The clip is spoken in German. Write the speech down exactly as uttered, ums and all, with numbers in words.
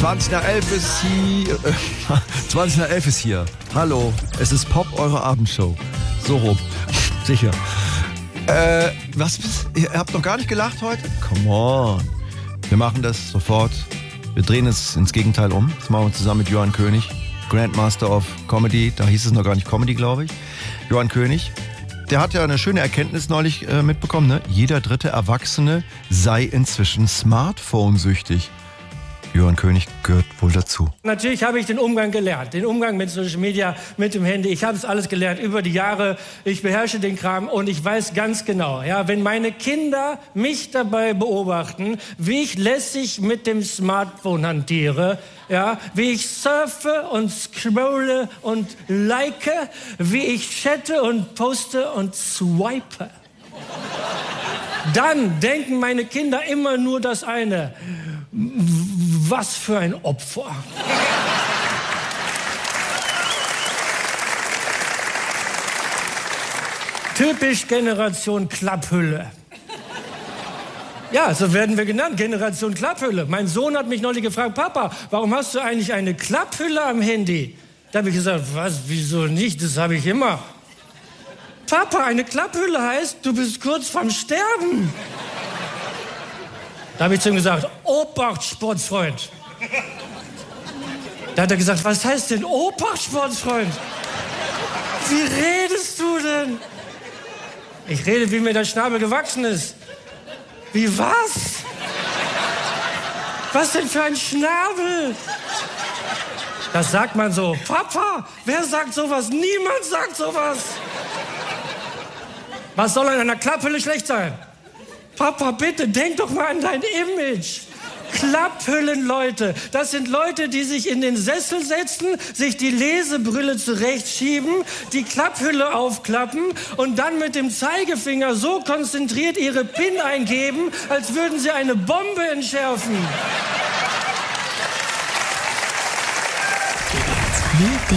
zwanzig nach elf ist hier. Äh, zwanzig nach elf ist hier. Hallo, es ist Pop, eure Abendshow. So rum. Sicher. Äh, was? Ihr habt noch gar nicht gelacht heute? Come on. Wir machen das sofort. Wir drehen es ins Gegenteil um. Das machen wir zusammen mit Johann König, Grandmaster of Comedy. Da hieß es noch gar nicht Comedy, glaube ich. Johann König. Der hat ja eine schöne Erkenntnis neulich äh, mitbekommen, ne? Jeder dritte Erwachsene sei inzwischen Smartphone-süchtig. Johann König gehört wohl dazu. Natürlich habe ich den Umgang gelernt, den Umgang mit Social Media, mit dem Handy. Ich habe es alles gelernt über die Jahre. Ich beherrsche den Kram und ich weiß ganz genau, ja, wenn meine Kinder mich dabei beobachten, wie ich lässig mit dem Smartphone hantiere, ja, wie ich surfe und scrolle und like, wie ich chatte und poste und swipe, dann denken meine Kinder immer nur das eine: Was für ein Opfer. Typisch Generation Klapphülle. Ja, so werden wir genannt, Generation Klapphülle. Mein Sohn hat mich neulich gefragt: Papa, warum hast du eigentlich eine Klapphülle am Handy? Da habe ich gesagt: Was, wieso nicht? Das habe ich immer. Papa, eine Klapphülle heißt, du bist kurz vorm Sterben. Da habe ich zu ihm gesagt: Obacht, Sportsfreund. Da hat er gesagt: Was heißt denn Obacht, Sportsfreund? Wie redest du denn? Ich rede, wie mir der Schnabel gewachsen ist. Wie was? Was denn für ein Schnabel? Das sagt man so. Papa, wer sagt sowas? Niemand sagt sowas. Was soll an einer Klapphülle schlecht sein? Papa, bitte, denk doch mal an dein Image. Klapphüllen, Leute. Das sind Leute, die sich in den Sessel setzen, sich die Lesebrille zurechtschieben, die Klapphülle aufklappen und dann mit dem Zeigefinger so konzentriert ihre PIN eingeben, als würden sie eine Bombe entschärfen.